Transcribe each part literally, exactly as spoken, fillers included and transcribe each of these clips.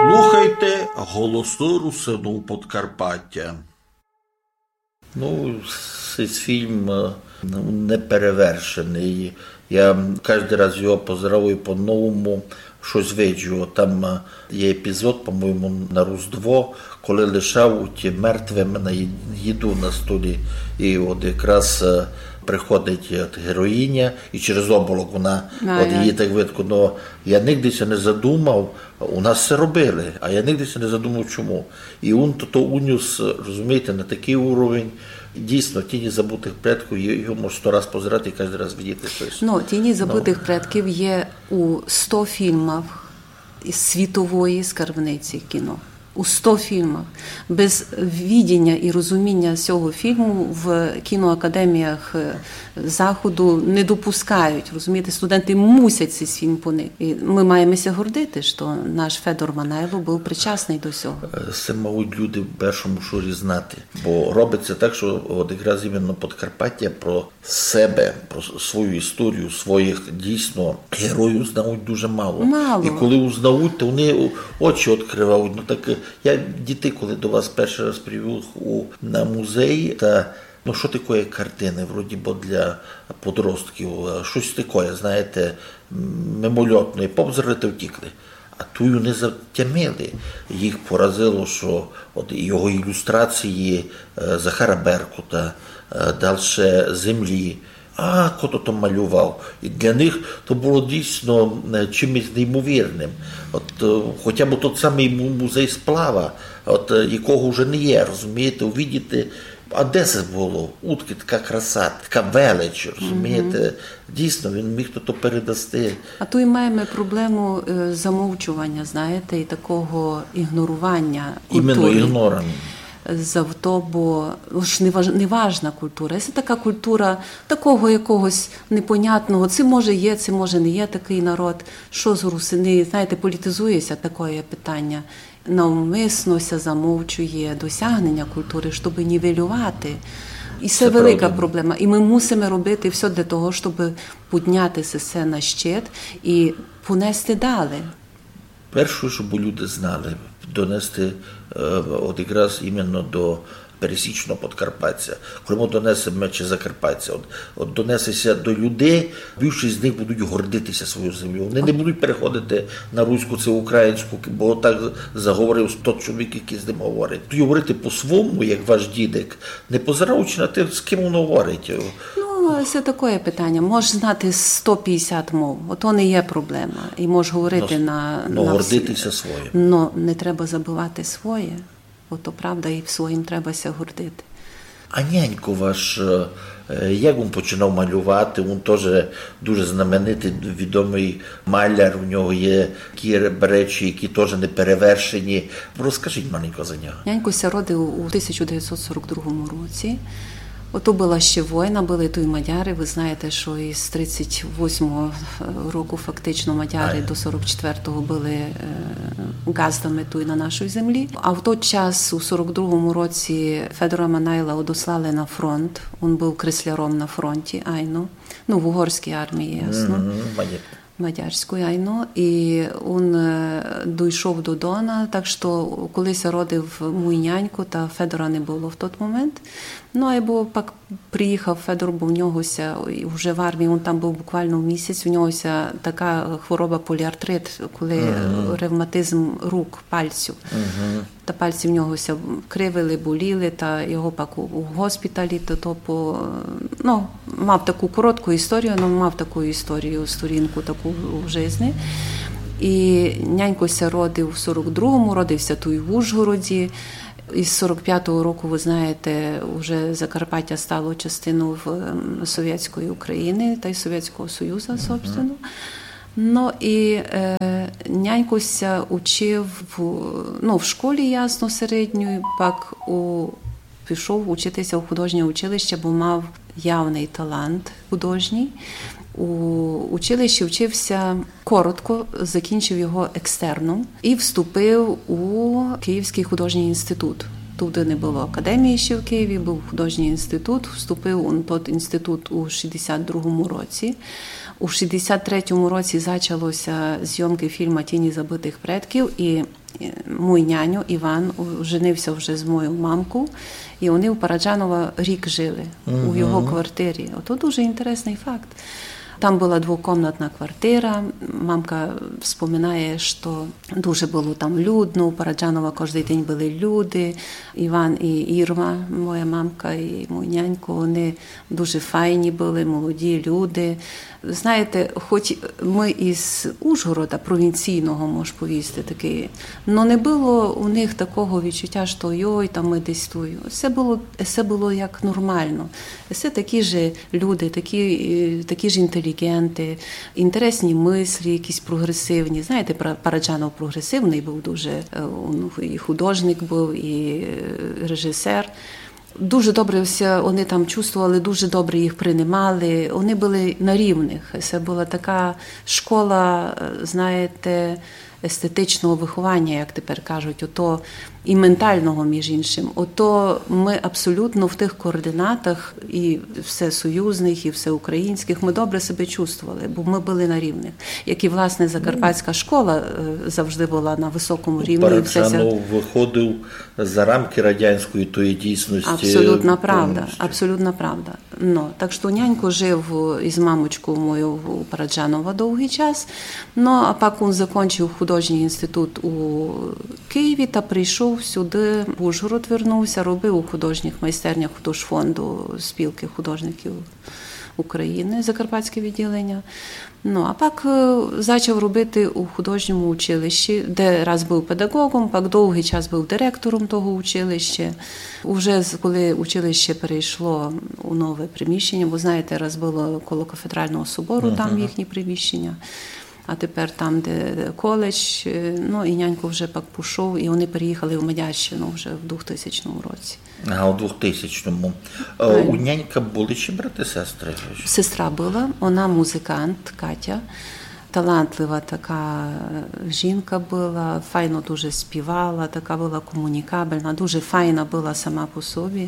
Слухайте голосу Русину Подкарпаття. Ну, цей фільм неперевершений. Я кожен раз його позирав і по-новому щось виджу. Там є епізод, по-моєму, на Різдво, коли лишав ті мертвим на їду на столі. І от якраз приходить героїня, і через оболок вона, а, от її так видко. Но я нігдеся не задумав, у нас це робили, а я нігдеся не задумав, чому. І він то уніс, розумієте, на такий уровень. Дійсно, «Тіні забутих предків», його можна сто раз позирати і кожен раз видіти щось. Ну, «Тіні забутих no. предків» є у сто фільмах із світової скарбниці кіно. У сто фільмах. Без відіння і розуміння цього фільму в кіноакадеміях Заходу не допускають. Розумієте, студенти мусять цей фільм поникти. І ми маємося гордити, що наш Федор Манайло був причасний до цього. Це, мабуть, люди в першому шурі знати. Бо робиться так, що от якраз іменно Подкарпаття про себе, про свою історію, своїх дійсно героїв знають дуже мало. Мало. І коли узнають, то вони очі відкривають. Ну так я дітей, коли до вас перший раз привів у, на музей, та ну що таке картини, вроді бо для подростків, щось таке, знаєте, мимольотне, повзрити втікли. А тую не затямили. Їх поразило, що от його ілюстрації Захара Беркута, далі «Землі». А, хто то малював. І для них то було дійсно чимось неймовірним. От, хоча б той самий музей сплава, от, якого вже не є, розумієте, увидіти, а де це було? Утки, така краса, така велич, розумієте, mm-hmm. дійсно, він міг то передасти. А то й маємо проблему замовчування, знаєте, і такого ігнорування культури. Іменно ігнором. Завто, бо ж не важна культура. Це така культура такого якогось непонятного. Це може є, це може не є такий народ. Що з русини, знаєте, політизується таке питання. Навмисно ся замовчує досягнення культури, щоб нівелювати. І це, це велика правда. Проблема. І ми мусимо робити все для того, щоб підняти це на щит і понести далі. Перше, щоб люди знали, донести от якраз іменно до пересічного подкарпатця. Коли ми донесемо чи закарпаття, от, от донесеться до людей, більшість з них будуть гордитися своєю землею. Вони не будуть переходити на руську, це українську, бо так заговорив той чоловік, який з ним говорить. Тут говорити по-своєму, як ваш дідик, не позираючи на те, з ким він говорить. Ну, це таке питання. Можеш знати сто п'ятдесят мов, ото не є проблема. І можеш говорити но, на... Но на гордитися всі. своїм. Но не треба забувати своє. Ото правда, і своїм треба ся гордити. А нянько ваш, як він починав малювати? Він теж дуже знаменитий, відомий маляр. У нього є такі речі, які теж не перевершені. Розкажіть маленько за нього. Нянько ся родив у тисяча дев'ятсот сорок другому році. Ото була ще війна, були тут мадяри. Ви знаєте, що із тридцять восьмого року фактично мадяри до сорок четвертого були газдами тут на нашій землі. А в той час, у сорок другому році, Федора Манайла одослали на фронт. Він був кресляром на фронті, айно. Ну, в угорській армії, ясно. Mm-hmm. Мадярською, айно. І він дійшов до Дона, так що колись родив мій нянько, та Федора не було в той момент. Ну, а бо пак приїхав Федор, бо в нього вже в армії, він там був буквально місяць, у нього така хвороба поліартрит, коли uh-huh. ревматизм рук, пальців. Uh-huh. Та пальці в нього кривили, боліли, та його пак у госпіталі, то, то по, ну, мав таку коротку історію, але мав таку історію, сторінку таку в житті. І нянькося родив в сорок другому, родився тут в Ужгороді. Із сорок п'ятого року, ви знаєте, вже Закарпаття стало частиною Совєтської України та й Совєтського Союзу, собственно. Ну і е, нянькося учив в, ну, в школі, ясно, середньої, пак у, пішов учитися у художнє училище, бо мав явний талант художній. У училищі вчився коротко, закінчив його екстерном і вступив у Київський художній інститут. Туди не було академії ще в Києві, був художній інститут. Вступив у той інститут у шістдесят другому році. У шістдесят третьому році почалося зйомки фільму «Тіні забутих предків» і мій няню Іван женився вже з моєю мамкою, і вони у Параджанова рік жили, угу. у його квартирі. Ото дуже інтересний факт. Там була двокомнатна квартира. Мамка вспоминає, що дуже було там людно. У Параджанова кожен день були люди. Іван і Ірма, моя мамка і мій нянько, вони дуже файні були, молоді люди. Знаєте, хоч ми із Ужгорода, провінційного, можу повісти, такий, але не було у них такого відчуття, що йой, там ми десь тут. Все було, все було як нормально. Все такі ж люди, такі, такі ж інтелігенти, інтересні мислі, якісь прогресивні. Знаєте, Параджанов прогресивний був дуже, і художник був, і режисер. Дуже добре все вони там чувствували, дуже добре їх приймали. Вони були на рівних. Це була така школа, знаєте, естетичного виховання, як тепер кажуть, ото і ментального, між іншим. Ото ми абсолютно в тих координатах і всесоюзних, і всеукраїнських, ми добре себе чувствували, бо ми були на рівних. Як і, власне, Закарпатська школа завжди була на високому рівні. Параджанов виходив за рамки радянської тої дійсності. Абсолютно правда, абсолютно правда. Ну, так що нянько жив із мамочкою мою у Параджанова довгий час, ну, а пак він закінчив художній інститут у Києві та прийшов сюди, в Ужгород вернувся, робив у художніх майстернях художфонду спілки художників України, Закарпатське відділення. Ну, а пак почав робити у художньому училищі, де раз був педагогом, пак довгий час був директором того училища. Уже коли училище перейшло у нове приміщення, бо знаєте, раз було коло кафедрального собору, uh-huh. там їхні приміщення, а тепер там, де коледж, ну і нянько вже пак пішов, і вони переїхали в Мадярщину вже в двохтисячному році. А, у двохтисячному. А, у нянька були чи брати-сестри? Сестра була, вона музикант, Катя. Талантлива така жінка була, файно дуже співала, така була комунікабельна, дуже файна була сама по собі.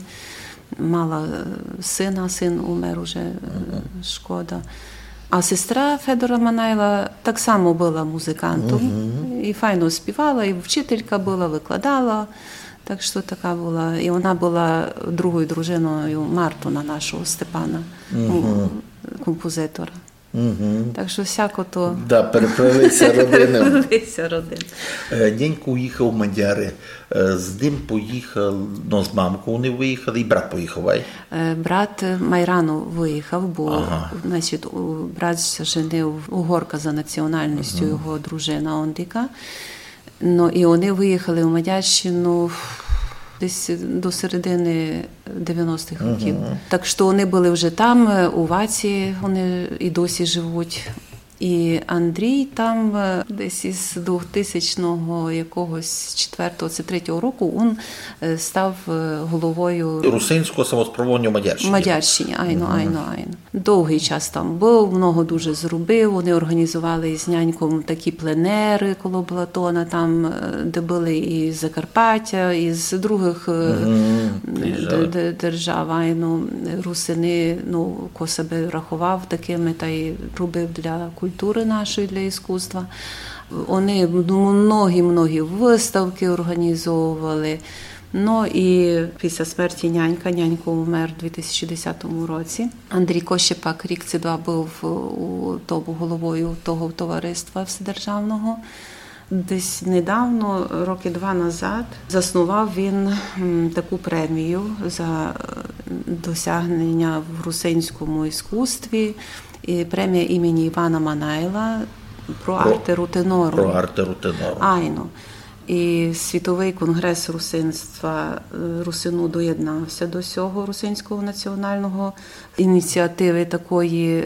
Мала сина, син умер уже, uh-huh. шкода. А сестра Федора Манайла так само була музикантом, uh-huh. і файно співала, і вчителька була, викладала. Так що така була. І вона була другою дружиною Мартуна, нашого Степана, uh-huh. композитора. Угу. Так що всяко то... Да, переплилися родини. Переплилися родини. Нянько уїхав в Мадяри. З ним поїхав, ну, з мамкою вони виїхали, і брат поїхав, ай? Брат Майрану виїхав, бо, ага. значить, брат женив угорка за національністю, ага. його дружина Ондика. Ну, і вони виїхали в Мадярщину десь до середини дев'яностих років. Uh-huh. Так що вони були вже там, у Ваці, вони і досі живуть. І Андрій там десь із двохтисячного якогось четвертого чи третього року він став головою Русинського самоспроводження в Мадярщині. В Мадярщині, айно, uh-huh. айно, айно. Довгий час там був, много дуже зробив. Вони організували з няньком такі пленери коло Платона, там, де були і з Закарпаття, і з других uh-huh. держав. Айно, русини, ну, ко себе рахував такими, та й робив для культури. культури нашої, для іскусства. Вони многі-многі виставки організовували. Ну і після смерті нянька, нянько умер у дві тисячі десятому році. Андрій Кощепак рік чи два був у тому головою того товариства вседержавного. Десь недавно, роки два назад, заснував він таку премію за досягнення в русинському іскусстві. І премія імені Івана Манайла про артеру тенору. Про артеру тенору. Айно. І Світовий конгрес русинства, Русину доєднався до цього русинського національного ініціативи такої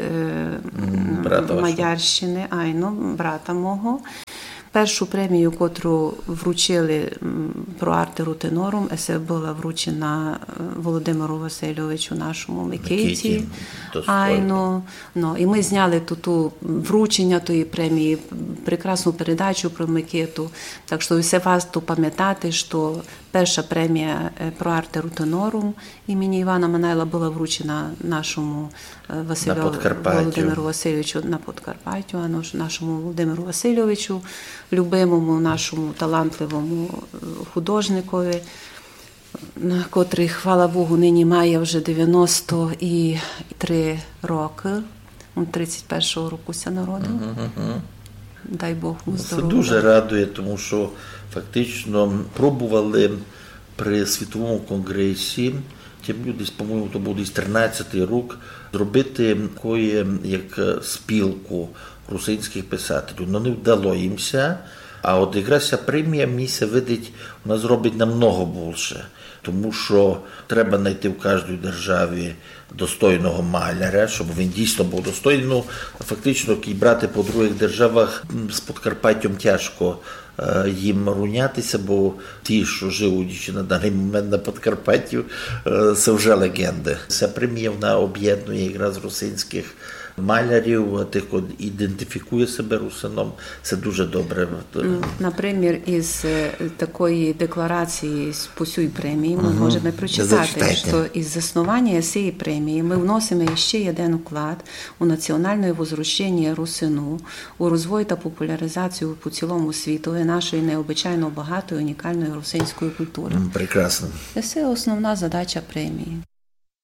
mm, Мадярщини, айно, брата мого. Першу премію, котру вручили про артеру тенорум, це була вручена Володимиру Васильовичу, нашому Микиті. Айно. Ну, і ми зняли ту вручення тої премії, прекрасну передачу про Микиту. Так що все варто пам'ятати, що перша премія про арте рутенорум імені Івана Манайла була вручена нашому Василю Володимиру Васильовичу на Подкарпаттю, а нашому Володимиру Васильовичу, любимому нашому талантливому художникові, на котрий, хвала Богу, нині має вже дев'яносто три роки. Він тридцять першого року ся народив. Uh-huh. Дай Бог му здоров'я. Це дуже радує, тому що фактично пробували при Світовому конгресі, тим десь, по-моєму, то був десь тринадцятий рік, зробити такої, як спілку русинських писателів. Но не вдало їмся. А от якраз ця премія, мені се видить, вона зробить намного більше. Тому що треба знайти в кожній державі достойного маляра, щоб він дійсно був достойний. Ну, фактично, і брати по других державах з Подкарпаттям тяжко їм рунятися, бо ті, що живуть на даний момент на Подкарпатті, це вже легенди. Ця премія, вона об'єднує якраз русинських малярів, тих, хто ідентифікує себе русином. Це дуже добре. Наприклад, із такої декларації по цій премії ми угу. можемо прочитати, що із заснування цієї премії ми вносимо ще один вклад у національне возвращення русину, у розвой та популяризацію по цілому світу нашої необичайно багатої унікальної русинської культури. Прекрасно. Це основна задача премії.